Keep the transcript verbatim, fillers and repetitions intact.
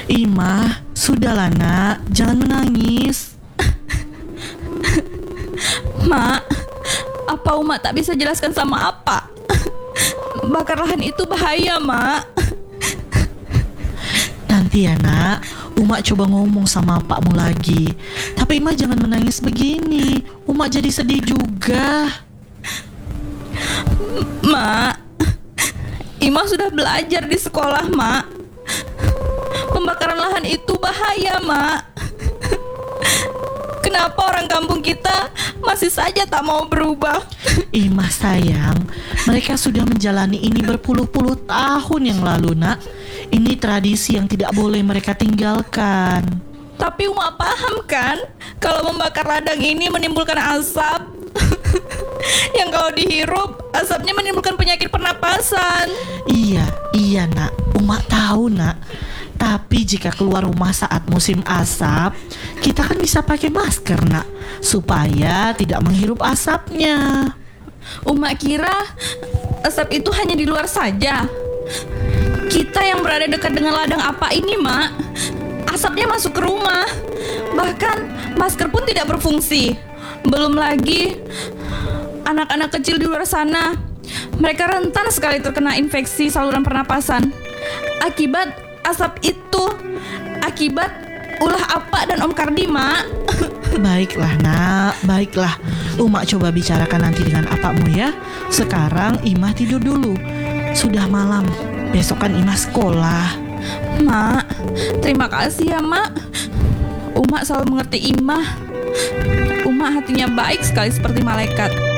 Imah, sudahlah nak, jangan menangis. Mak, apa Uma tak bisa jelaskan sama apa? Bakar lahan itu bahaya, Mak. Nanti ya nak, Uma coba ngomong sama pakmu lagi. Tapi Ima jangan menangis begini, Uma jadi sedih juga. Mak, Ima sudah belajar di sekolah, Mak. Pembakaran lahan itu bahaya, Mak. Kenapa orang kampung kita masih saja tak mau berubah? Imah sayang, mereka sudah menjalani ini berpuluh-puluh tahun yang lalu nak. Ini tradisi yang tidak boleh mereka tinggalkan. Tapi Uma paham kan, kalau membakar ladang ini menimbulkan asap. Yang kalau dihirup, asapnya menimbulkan penyakit pernapasan. Iya, iya nak, Uma tahu nak. Tapi jika keluar rumah saat musim asap, kita kan bisa pakai masker nak, supaya tidak menghirup asapnya. Uma kira asap itu hanya di luar saja. Kita yang berada dekat dengan ladang apa ini, Mak, asapnya masuk ke rumah. Bahkan masker pun tidak berfungsi. Belum lagi anak-anak kecil di luar sana, mereka rentan sekali terkena infeksi saluran pernapasan akibat asap itu, akibat ulah apa dan Om Kardi, Mak. Baiklah nak, baiklah. Uma coba bicarakan nanti dengan apakmu ya. Sekarang Imah tidur dulu. Sudah malam, besok kan Imah sekolah. Mak, terima kasih ya, Mak. Uma selalu mengerti Imah. Uma hatinya baik sekali seperti malaikat.